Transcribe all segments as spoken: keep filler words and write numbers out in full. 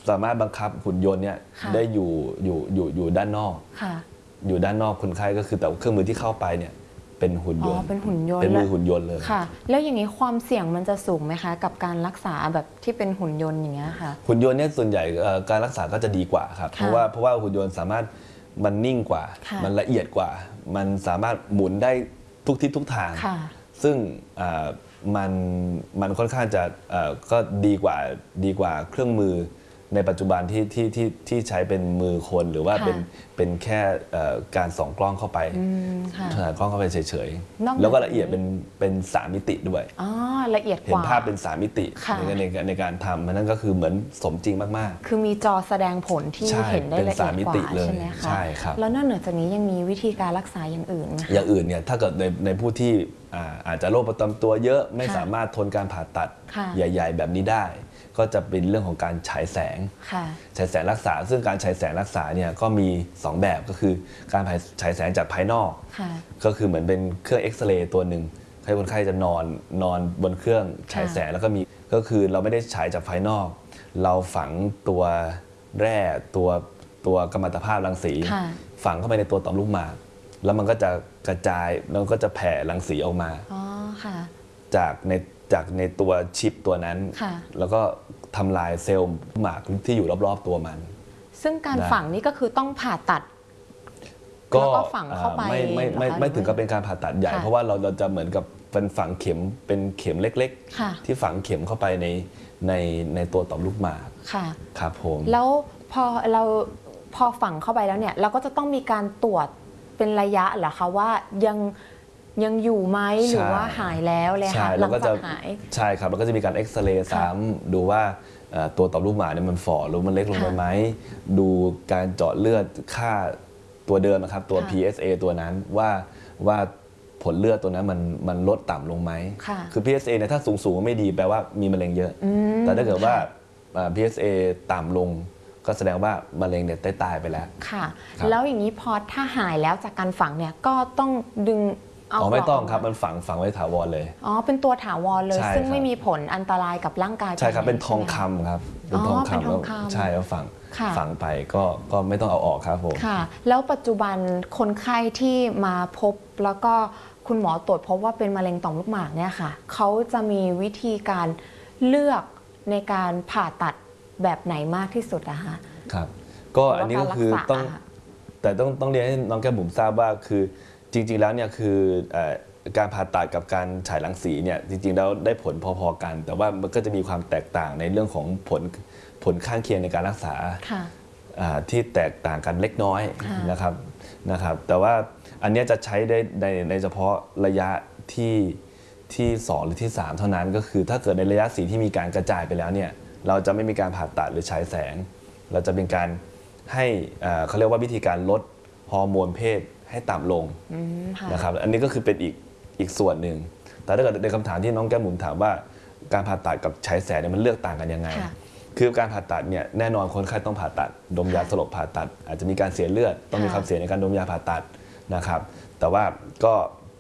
สามารถบังคับหุ่นยนต์เนี่ยได้อยู่อยู่อยู่อยู่ด้านนอกอยู่ด้านนอกคนไข้ก็คือแต่เครื่องมือที่เข้าไปเนี่ยเป็นหุ่นยนต์เป็นหุ่นยนต์เป็นมือหุ่นยนต์เลยค่ะแล้วอย่างนี้ความเสี่ยงมันจะสูงไหมคะกับการรักษาแบบที่เป็นหุ่นยนต์อย่างเงี้ยค่ะหุ่นยนต์เนี่ยส่วนใหญ่การรักษาก็จะดีกว่าครับเพราะว่าเพราะว่าหุ่นยนต์สามารถมันนิ่งกว่ามันละเอียดกว่ามันสามารถหมุนได้ทุกทิศทุกทางซึ่งมันมันค่อนข้างจะก็ดีกว่าดีกว่าเครื่องมือในปัจจุบันที่ที่ที่ที่ใช้เป็นมือคนหรือว่าเป็นเป็นแค่การส่องกล้องเข้าไปถ่ายกล้องเข้าไปเฉยๆแล้วก็ละเอียดเป็นเป็นสามมิติด้วยอ๋อละเอียดกว่าเห็นภาพเป็นสามมิติในในในการทำมันนั่นก็คือเหมือนสมจริงมากๆคือมีจอแสดงผลที่เห็นได้ละเอียดกว่าใช่ไหมคะใช่ครับแล้วนอกเหนือจากนี้ยังมีวิธีการรักษาอย่างอื่นไหมอย่างอื่นเนี่ยถ้าเกิดในในผู้ที่อาจจะโรคประจำตัวเยอะไม่สามารถทนการผ่าตัดใหญ่ๆแบบนี้ได้ก็จะเป็นเรื่องของการฉายแสงฉายแสงรักษาซึ่งการฉายแสงรักษาเนี่ยก็มีสองแบบก็คือการฉายแสงจากภายนอกก็คือเหมือนเป็นเครื่องเอ็กซเรย์ตัวหนึ่งให้คนไข้จะนอนนอนบนเครื่องฉายแสงแล้วก็มีก็คือเราไม่ได้ฉายจากภายนอกเราฝังตัวแร่ตัวตัวกัมมันตภาพรังสีฝังเข้าไปในตัวต่อมลูกหมากแล้วมันก็จะกระจายมันก็จะแผ่รังสีออกมาจากในจากในตัวชิปตัวนั้นแล้วก็ทำลายเซลล์หมากที่อยู่รอบๆตัวมันซึ่งการฝังนี่ก็คือต้องผ่าตัดก็ฝังเข้าไปไม่ไม่ไม่ไม่ถึงกับเป็นการผ่าตัดใหญ่เพราะว่าเราเราจะเหมือนกับเป็นฝังเข็มเป็นเข็มเล็กๆที่ฝังเข็มเข้าไปในในในตัวต่อมลูกหมากครับผมแล้วพอเราพอฝังเข้าไปแล้วเนี่ยเราก็จะต้องมีการตรวจเป็นระยะเหรอคะว่ายังยังอยู่ไหมหรือว่าหายแล้วเลยค่ะหลังจากหายใช่ครับแล้วก็จะมีการเอ็กซเรย์ซ้ำดูว่าตัวต่อมลูกหมากเนี่ยมันฝ่อหรือมันเล็กลงไปไหมดูการเจาะเลือดค่าตัวเดิมนะครับตัว พี เอส เอ ตัวนั้นว่าว่าผลเลือดตัวนั้นมันมันลดต่ำลงไหมคือ พี เอส เอ เนี่ยถ้าสูงสูงไม่ดีแปลว่ามีมะเร็งเยอะแต่ถ้าเกิดว่า พี เอส เอ ต่ำลงก็แสดงว่ามะเร็งเนี่ยได้ตายไปแล้วค่ะแล้วอย่างนี้พอถ้าหายแล้วจากการฝังเนี่ยก็ต้องดึงอ๋อไม่ต้องครับมันฝังฝังไว้ถาวรเลยอ๋อเป็นตัวถาวรเลยซึ่งไม่มีผลอันตรายกับร่างกายใช่ครับเป็นทองคำครับเป็นทองคำแล้วใช่แล้วฝังฝังไปก็ก็ไม่ต้องเอาออกครับผมค่ะแล้วปัจจุบันคนไข้ที่มาพบแล้วก็คุณหมอตรวจพบว่าเป็นมะเร็งต่อมลูกหมากเนี่ยค่ะเขาจะมีวิธีการเลือกในการผ่าตัดแบบไหนมากที่สุดอะคะครับก็อันนี้ก็คือต้องแต่ต้องต้องเรียนให้น้องแก้มบุ๋มทราบว่าคือจริงๆแล้วเนี่ยคือการผ่าตัดกับการฉายรังสีเนี่ยจริงๆแล้วได้ผลพอๆกันแต่ว่ามันก็จะมีความแตกต่างในเรื่องของผลผลข้างเคียงในการรักษาที่แตกต่างกันเล็กน้อยนะครับนะครับแต่ว่าอันนี้จะใช้ได้ในในเฉพาะระยะที่ที่สองหรือที่สามเท่านั้นก็คือถ้าเกิดในระยะสีที่มีการกระจายไปแล้วเนี่ยเราจะไม่มีการผ่าตัดหรือฉายแสงเราจะเป็นการให้เขาเรียกว่าวิธีการลดฮอร์โมนเพศให้ต่ำลงนะครับอันนี้ก็คือเป็นอีกอีกส่วนหนึ่งแต่ถ้าเกิดในคำถามที่น้องแก้มบุ๋มถามว่าการผ่าตัดกับฉายแสงเนี่ยมันเลือกต่างกันยังไงคือการผ่าตัดเนี่ยแน่นอนคนไข้ต้องผ่าตัดดมยาสลบผ่าตัดอาจจะมีการเสียเลือดต้องมีความเสี่ยงในการดมยาผ่าตัดนะครับแต่ว่าก็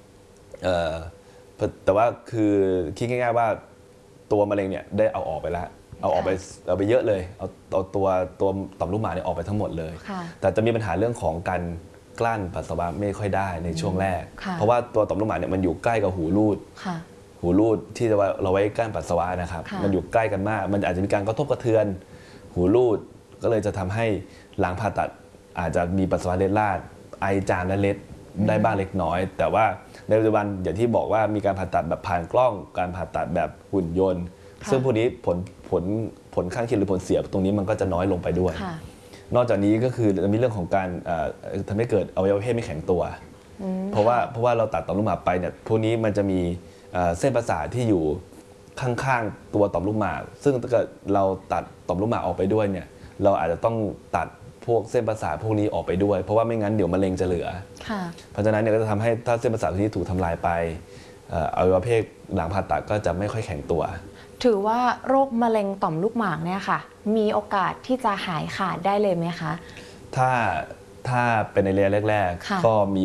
แต่ว่าคือคิดง่ายๆว่าตัวมะเร็งเนี่ยได้เอาออกไปแล้วเอาออกไปเอาไปเยอะเลยเอาเอาตัวตัวต่อมลูกหมากเนี่ยออกไปทั้งหมดเลยแต่จะมีปัญหาเรื่องของการกลั้นปัสสาวะไม่ค่อยได้ในช่วงแรกเพราะว่าตัวต่อมลูกหมากเนี่ยมันอยู่ใกล้กับหูรูดหูรูดที่เราไว้กั้นปัสสาวะนะครับมันอยู่ใกล้กันมากมันอาจจะมีการกระทบกระเทือนหูรูดก็เลยจะทำให้หลังผ่าตัดอาจจะมีปัสสาวะเล็ดลาดไอจามและเล็ดได้บ้างเล็กน้อยแต่ว่าในปัจจุบันอย่างที่บอกว่ามีการผ่าตัดแบบผ่านกล้องการผ่าตัดแบบหุ่นยนต์ซึ่งพวกนี้ผลผลผลข้างเคียงหรือผลเสียตรงนี้มันก็จะน้อยลงไปด้วยนอกจากนี้ก็คือจะมีเรื่องของการทำให้เกิดอวัยวะเพศไม่แข็งตัวเพราะว่าเพราะว่าเราตัดต่อมลูกหมากไปเนี่ยพวกนี้มันจะมีเส้นประสาทที่อยู่ข้างๆตัวต่อมลูกหมากซึ่งถ้าเกิดเราตัดต่อมลูกหมากออกไปด้วยเนี่ยเราอาจจะต้องตัดพวกเส้นประสาทพวกนี้ออกไปด้วยเพราะว่าไม่งั้นเดี๋ยวมะเร็งจะเหลือเพราะฉะนั้นเนี่ยก็จะทำให้ถ้าเส้นประสาทที่ถูกทำลายไปอวัยวะเพศหลังผ่าตัดก็จะไม่ค่อยแข็งตัวถือว่าโรคมะเร็งต่อมลูกหมากเนี่ยค่ะมีโอกาสที่จะหายขาดได้เลยไหมคะถ้าถ้าเป็นในระยะแรกๆก็มี